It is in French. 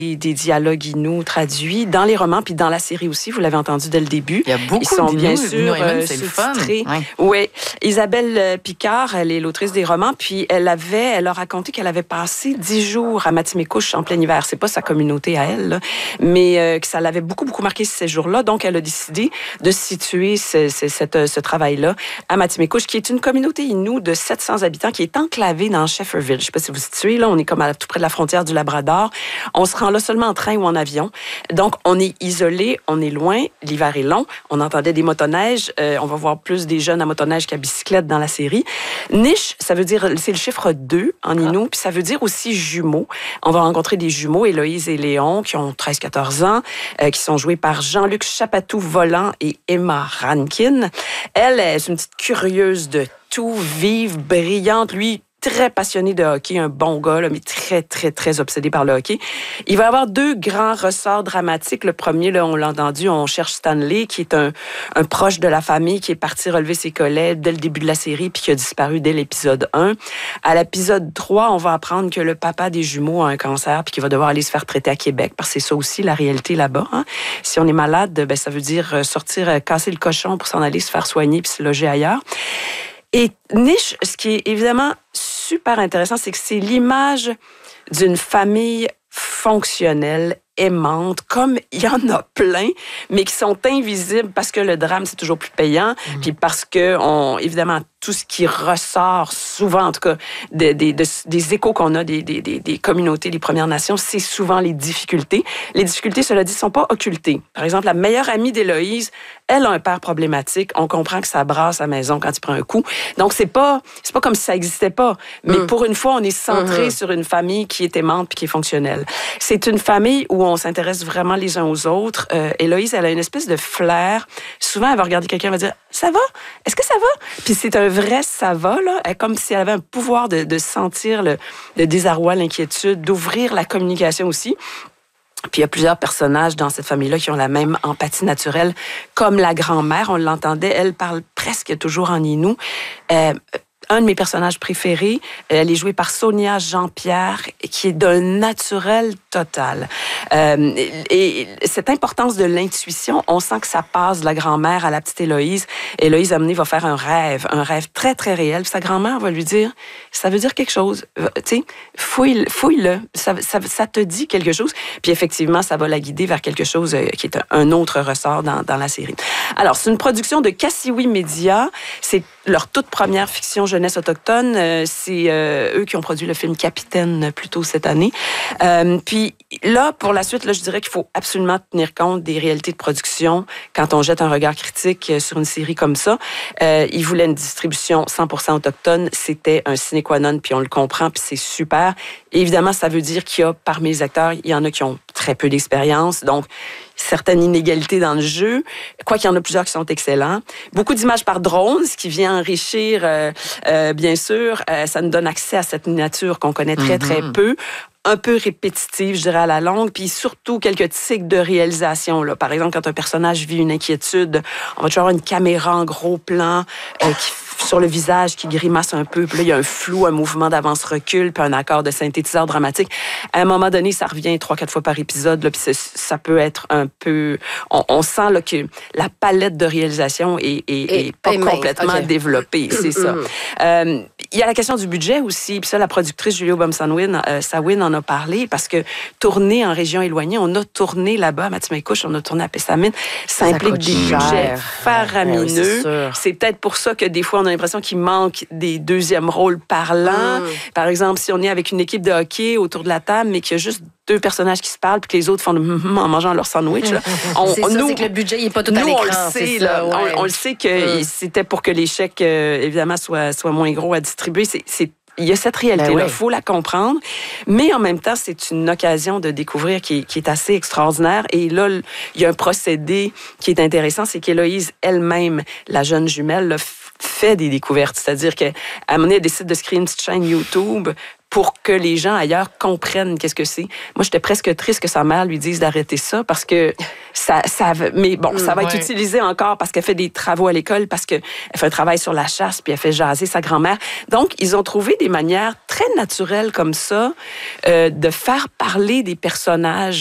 des dialogues Innu traduits dans les romans, puis dans la série aussi, vous l'avez entendu dès le début. Il y a beaucoup Ils sont d'Innu, bien sûr c'est le fun. Oui. Isabelle Picard, elle est l'autrice des romans, puis elle a raconté qu'elle avait passé 10 jours à Matimekouche en plein hiver. C'est pas sa communauté à elle, là, mais que ça l'avait beaucoup, beaucoup marqué ces jours-là. Donc, elle a décidé de situer ce travail-là à Matimekouche, qui est une communauté Innu de 700 habitants qui est enclavée dans Shefferville. Je sais pas si vous situez, là, on est comme tout près de la frontière du Labrador. On se rend là seulement en train ou en avion. Donc, on est isolé, on est loin, l'hiver est long. On entendait des motoneiges. On va voir plus des jeunes à motoneige qu'à bicyclette dans la série. Niche, ça veut dire, c'est le chiffre 2 en Innu, puis ça veut dire aussi jumeaux. On va rencontrer des jumeaux, Héloïse et Léon, qui ont 13-14 ans, qui sont joués par Jean-Luc Chapatou-Volant et Emma Rankin. Elle est une petite curieuse de tout, vive, brillante. Lui, très passionné de hockey, un bon gars, là, mais très, très, très obsédé par le hockey. Il va y avoir 2 grands ressorts dramatiques. Le premier, là, on l'a entendu, on cherche Stanley, qui est un proche de la famille qui est parti relever ses collègues dès le début de la série puis qui a disparu dès l'épisode 1. À l'épisode 3, on va apprendre que le papa des jumeaux a un cancer puis qu'il va devoir aller se faire traiter à Québec, parce que c'est ça aussi la réalité là-bas. Hein? Si on est malade, ben, ça veut dire sortir, casser le cochon pour s'en aller se faire soigner puis se loger ailleurs. Et Niche, ce qui est évidemment super intéressant, c'est que c'est l'image d'une famille fonctionnelle, aimante, comme il y en a plein, mais qui sont invisibles parce que le drame, c'est toujours plus payant, puis parce que, évidemment, tout ce qui ressort souvent, en tout cas, des échos qu'on a des communautés, des Premières Nations, c'est souvent les difficultés. Les difficultés, cela dit, ne sont pas occultées. Par exemple, la meilleure amie d'Héloïse, elle a un père problématique. On comprend que ça brasse à la maison quand il prend un coup. Donc, c'est pas comme si ça n'existait pas. Mais pour une fois, on est centré sur une famille qui est aimante puis qui est fonctionnelle. C'est une famille où on s'intéresse vraiment les uns aux autres. Héloïse, elle a une espèce de flair. Souvent, elle va regarder quelqu'un et va dire « Ça va? Est-ce que ça va? » Puis c'est un vrai « ça va », là, comme si elle avait un pouvoir de sentir le désarroi, l'inquiétude, d'ouvrir la communication aussi. Puis il y a plusieurs personnages dans cette famille-là qui ont la même empathie naturelle, comme la grand-mère, on l'entendait, elle parle presque toujours en Innu. Un de mes personnages préférés, elle est jouée par Sonia Jean-Pierre, qui est d'un naturel total. Et cette importance de l'intuition, on sent que ça passe de la grand-mère à la petite Héloïse. Héloïse, amenée, va faire un rêve très, très réel. Puis sa grand-mère va lui dire, ça veut dire quelque chose. Tu sais, fouille-le. Ça te dit quelque chose. Puis effectivement, ça va la guider vers quelque chose qui est un autre ressort dans la série. Alors, c'est une production de Cassiwi Media. C'est leur toute première fiction jeunesse autochtone. C'est eux qui ont produit le film Capitaine plus tôt cette année. Puis là, pour la suite, là, je dirais qu'il faut absolument tenir compte des réalités de production quand on jette un regard critique sur une série comme ça. Ils voulaient une distribution 100% autochtone. C'était un sine qua non, puis on le comprend, puis c'est super. Et évidemment, ça veut dire qu'il y a, parmi les acteurs, il y en a qui ont très peu d'expérience, donc certaines inégalités dans le jeu, quoi qu'il y en a plusieurs qui sont excellents. Beaucoup d'images par drone, ce qui vient enrichir, bien sûr, ça nous donne accès à cette nature qu'on connaît très, très peu. Un peu répétitive, je dirais, à la longue, puis surtout quelques tics de réalisation. Là. Par exemple, quand un personnage vit une inquiétude, on va toujours avoir une caméra en gros plan sur le visage qui grimace un peu, puis là, il y a un flou, un mouvement d'avance-recul, puis un accord de synthétiseur dramatique. À un moment donné, ça revient 3-4 fois par épisode, là, puis ça peut être un peu... On sent là, que la palette de réalisation est pas complètement développée, c'est ça. Il y a la question du budget aussi, puis ça, la productrice Julie Aubin-Sawin en a parlé, parce que tourner en région éloignée, on a tourné là-bas à Matimekouche, on a tourné à Pessamine, ça implique des budgets faramineux. C'est peut-être pour ça que des fois, on a l'impression qu'il manque des deuxièmes rôles parlants. Par exemple, si on est avec une équipe de hockey autour de la table, mais qu'il y a juste 2 personnages qui se parlent, puis que les autres font en mangeant leur sandwich. Là. C'est que le budget n'est pas tout à l'écran. On le sait que c'était pour que les chèques, évidemment, soient moins gros à distribuer. Il y a cette réalité-là, il faut la comprendre. Mais en même temps, c'est une occasion de découvrir qui est assez extraordinaire. Et là, il y a un procédé qui est intéressant, c'est qu'Héloïse elle-même, la jeune jumelle, là, fait des découvertes. C'est-à-dire qu'à un moment donné, elle décide de se créer une petite chaîne YouTube pour que les gens ailleurs comprennent qu'est-ce que c'est. Moi, j'étais presque triste que sa mère lui dise d'arrêter ça parce que ça mais bon, ça va être utilisé encore parce qu'elle fait des travaux à l'école, parce qu'elle fait un travail sur la chasse, puis elle fait jaser sa grand-mère. Donc, ils ont trouvé des manières très naturelles comme ça de faire parler des personnages